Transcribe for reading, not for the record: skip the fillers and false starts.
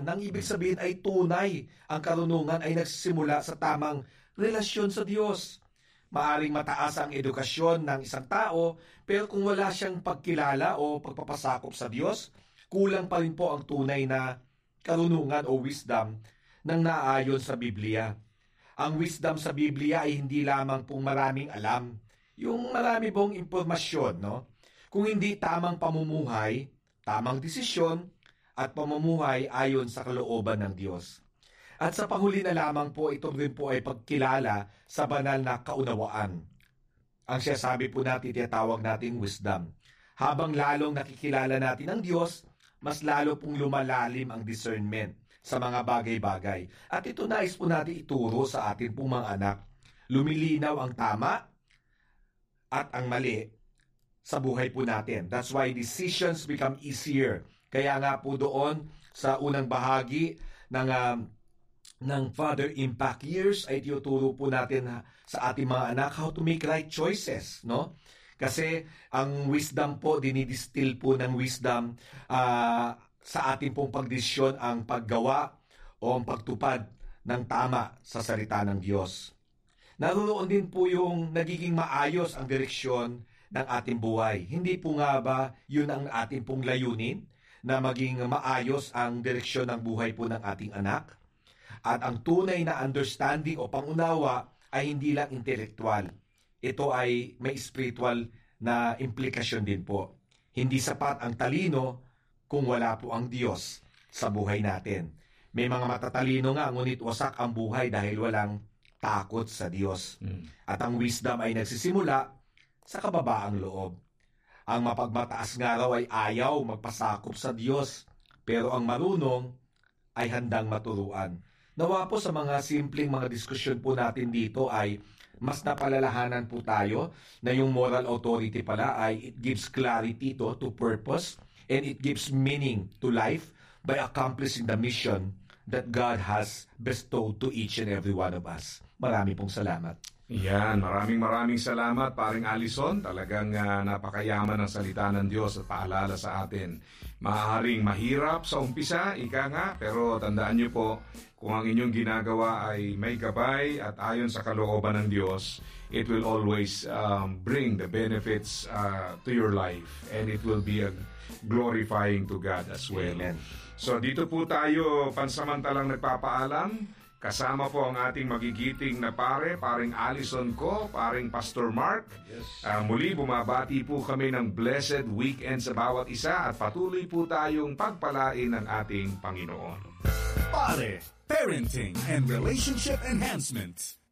nang ibig sabihin ay tunay. Ang karunungan ay nagsisimula sa tamang relasyon sa Diyos. Maaring mataas ang edukasyon ng isang tao, pero kung wala siyang pagkilala o pagpapasakop sa Diyos, kulang pa rin po ang tunay na karunungan o wisdom ng naayon sa Biblia. Ang wisdom sa Biblia ay hindi lamang pong maraming alam, yung marami pong impormasyon, no? Kung hindi tamang pamumuhay, tamang desisyon, at pamumuhay ayon sa kalooban ng Diyos. At sa panghuli na lamang po, ito rin po ay pagkilala sa banal na kaunawaan. Ang sinasabi po natin, tinatawag nating wisdom. Habang lalong nakikilala natin ang Diyos, mas lalo pong lumalalim ang discernment sa mga bagay-bagay. At ito nais po natin ituro sa atin pong mga anak. Lumilinaw ang tama at ang mali sa buhay po natin. That's why decisions become easier. Kaya nga po doon sa unang bahagi ng Father Impact Years ay tinuturo po natin sa ating mga anak how to make right choices, no? Kasi ang wisdom po, dinidistill po ng wisdom sa ating pong pagdesisyon ang paggawa o ang pagtupad ng tama sa salita ng Diyos. Naroon din po yung nagiging maayos ang direksyon ng ating buhay. Hindi po nga ba yun ang ating pong layunin na maging maayos ang direksyon ng buhay po ng ating anak? At ang tunay na understanding o pangunawa ay hindi lang intelektual. Ito ay may spiritual na implikasyon din po. Hindi sapat ang talino kung wala po ang Diyos sa buhay natin. May mga matatalino nga, ngunit wasak ang buhay dahil walang takot sa Diyos. At ang wisdom ay nagsisimula sa kababaang loob. Ang mapagmataas nga raw ay ayaw magpasakop sa Diyos, pero ang marunong ay handang maturuan. Nawa po sa mga simpleng mga diskusyon po natin dito ay mas napalalahanan po tayo na yung moral authority pala ay it gives clarity to purpose and it gives meaning to life by accomplishing the mission that God has bestowed to each and every one of us. Marami pong salamat. Yan, maraming salamat, paring Allison. Talagang napakayaman ng salita ng Diyos at paalala sa atin. Maaaring mahirap sa umpisa, ika nga, pero tandaan niyo po, kung ang inyong ginagawa ay may gabay at ayon sa kalooban ng Diyos, it will always bring the benefits to your life and it will be glorifying to God as well. Amen. So dito po tayo pansamantalang nagpapaalam. Kasama po ang ating magigiting na paring Allison ko, paring Pastor Mark. Yes. Muli bumabati po kami ng blessed weekend sa bawat isa at patuloy po tayong pagpalain ng ating Panginoon. Pare, Parenting and Relationship Enhancement.